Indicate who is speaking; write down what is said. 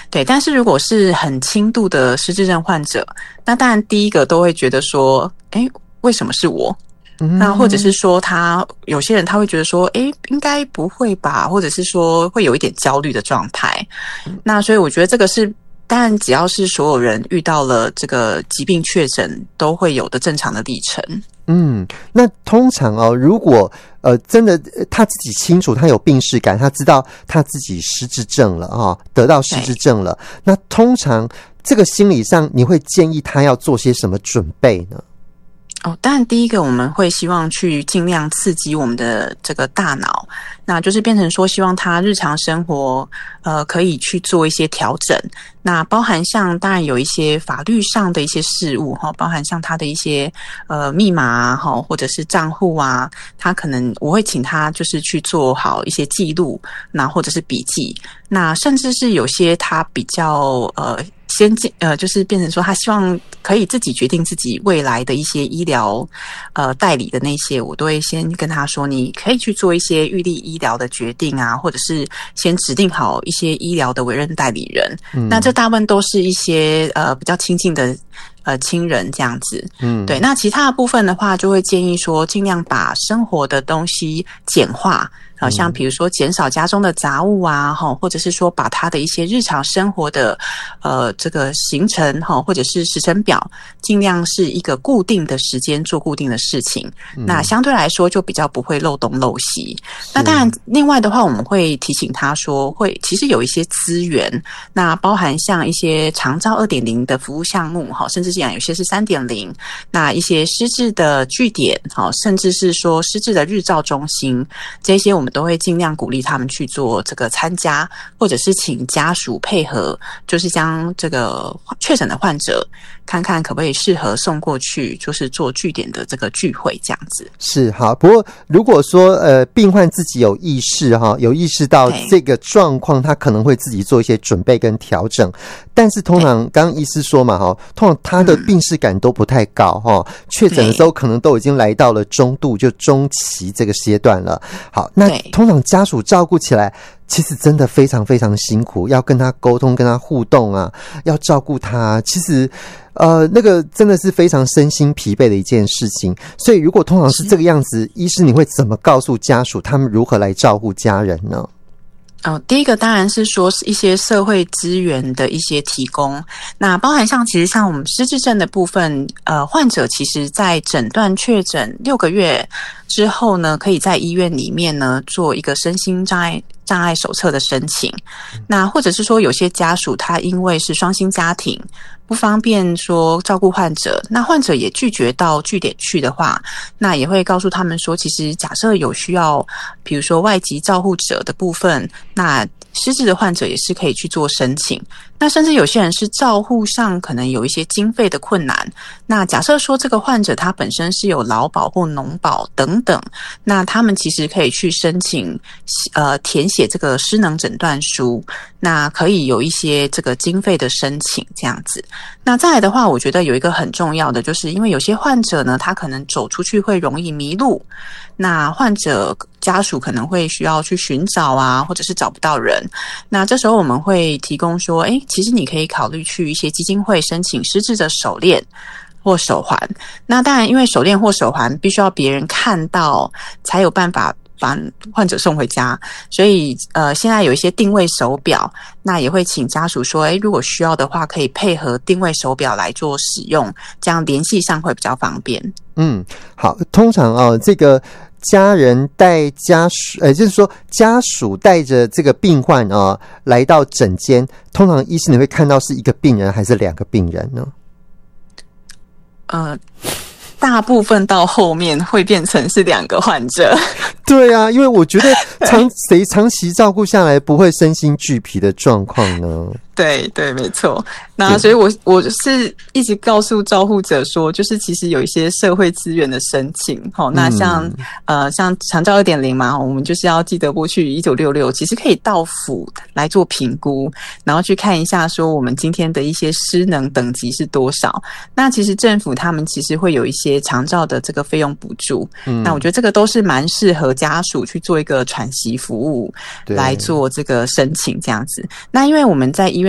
Speaker 1: 对，但是如果是很轻度的失智症患者，那当然第一个都会觉得说，为什么是我？那或者是说有些人他会觉得说，应该不会吧，或者是说会有一点焦虑的状态。那所以我觉得这个是，当然只要是所有人遇到了这个疾病确诊都会有的正常的历程。
Speaker 2: 那通常如果真的他自己清楚他有病识感，他知道他自己失智症了得到失智症了，那通常这个心理上你会建议他要做些什么准备呢？
Speaker 1: 当然第一个我们会希望去尽量刺激我们的这个大脑，那就是变成说希望他日常生活可以去做一些调整，那包含像当然有一些法律上的一些事务包含像他的一些密码啊或者是账户啊，他可能我会请他就是去做好一些记录，那或者是笔记，那甚至是有些他比较先进就是变成说他希望可以自己决定自己未来的一些医疗代理的那些，我都会先跟他说你可以去做一些预立医疗的决定啊，或者是先指定好一些医疗的委任代理人。那这大部分都是一些比较亲近的亲人这样子。对，那其他的部分的话就会建议说尽量把生活的东西简化，像比如说减少家中的杂物啊，或者是说把他的一些日常生活的这个行程或者是时程表尽量是一个固定的时间做固定的事情，那相对来说就比较不会漏洞漏隙。那当然另外的话我们会提醒他说其实有一些资源，那包含像一些长照 2.0 的服务项目，甚至有些是 3.0， 那一些失智的据点，甚至是说失智的日照中心，这些我们都会尽量鼓励他们去做这个参加，或者是请家属配合，就是将这个确诊的患者看看可不可以适合送过去，就是做据点的这个聚会这样子。是，
Speaker 2: 好。不过如果说病患自己有意识到这个状况，他可能会自己做一些准备跟调整，但是通常刚刚医师说嘛通常他的病识感都不太高确诊的时候可能都已经来到了中度就中期这个阶段了。好，那通常家属照顾起来其实真的非常非常辛苦，要跟他沟通跟他互动啊，要照顾他，其实那个真的是非常身心疲惫的一件事情。所以如果通常是这个样子，医师你会怎么告诉家属他们如何来照顾家人呢？
Speaker 1: 第一个当然是说是一些社会资源的一些提供，那包含其实像我们失智症的部分，患者其实在诊断确诊6个月之后呢，可以在医院里面呢做一个身心障碍手册的申请。那或者是说有些家属他因为是双薪家庭不方便说照顾患者，那患者也拒绝到据点去的话，那也会告诉他们说其实假设有需要比如说外籍照护者的部分，那失智的患者也是可以去做申请。那甚至有些人是照护上可能有一些经费的困难，那假设说这个患者他本身是有劳保或农保等等，那他们其实可以去申请填写这个失能诊断书，那可以有一些这个经费的申请这样子。那再来的话，我觉得有一个很重要的，就是因为有些患者呢他可能走出去会容易迷路，那患者家属可能会需要去寻找啊，或者是找不到人，那这时候我们会提供说其实你可以考虑去一些基金会申请失智的手链或手环。那当然因为手链或手环必须要别人看到才有办法把患者送回家，所以现在有一些定位手表，那也会请家属说如果需要的话可以配合定位手表来做使用，这样联系上会比较方便。
Speaker 2: 好，通常这个家人带家属就是说家属带着这个病患来到诊间，通常医师你会看到是一个病人还是2个病人呢？
Speaker 1: 大部分到后面会变成是2个患者。
Speaker 2: 对啊，因为我觉得谁长期照顾下来不会身心俱疲的状况呢？对对，没错。那所以我是一直告诉照护者说，就是其实有一些社会资源的申请，那像长照 2.0 嘛，我们就是要记得过去1966，其实可以到府来做评估，然后去看一下说我们今天的一些失能等级是多少。那其实政府他们其实会有一些长照的这个费用补助，那我觉得这个都是蛮适合家属去做一个喘息服务来做这个申请这样子。那因为我们在医院